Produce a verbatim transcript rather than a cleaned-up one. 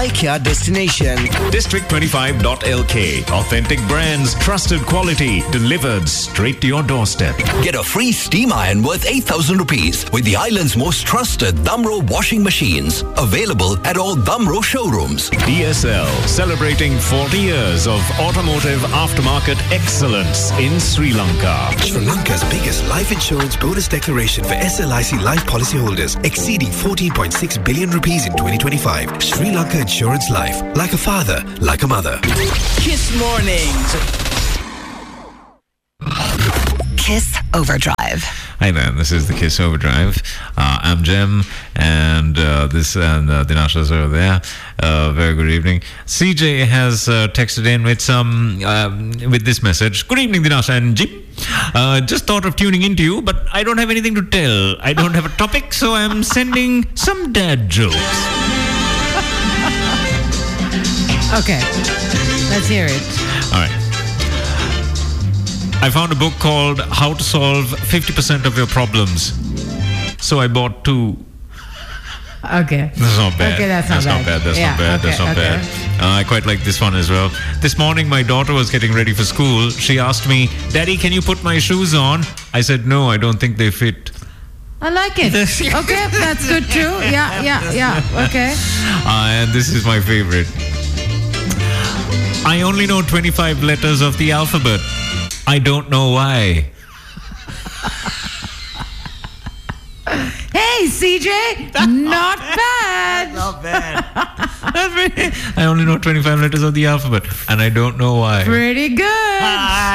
IKEA destination. District twenty-five dot L K. Authentic brands, trusted quality, delivered straight to your doorstep. Get a free steam iron worth eight thousand rupees with the island's most trusted Damro washing machines. Available at all Damro showrooms. D S L, celebrating forty years of automotive aftermarket excellence in Sri Lanka. Sri Lanka's biggest life insurance bonus declaration for S L I C life policyholders, exceeding fourteen point six billion rupees in twenty twenty-five. Sri Lanka Insurance Life. Like a father, like a mother. Kiss Mornings. Kiss Overdrive. Hi there, this is the Kiss Overdrive. Uh, I'm Jem, and uh, this and uh, Dinasha's over there. Uh, very good evening. C J has uh, texted in with some uh, with this message. Good evening, Dinasha and Jim. Uh, just thought of tuning into you, but I don't have anything to tell. I don't have a topic, so I'm sending some dad jokes. Okay, let's hear it. All right. I found a book called How to Solve fifty percent of Your Problems. So I bought two. Okay. That's not bad. Okay, that's not that's bad. Not bad. That's Yeah, not bad. okay, That's not okay. bad. Uh, I quite like this one as well. This morning, my daughter was getting ready for school. She asked me, Daddy, can you put my shoes on? I said, no, I don't think they fit. I like it. Okay, that's good too. Yeah, yeah, yeah. Okay. Uh, and this is my favorite. I only know twenty-five letters of the alphabet. I don't know why. Hey, C J, not bad. Not bad. I only know twenty-five letters of the alphabet, and I don't know why. Pretty good.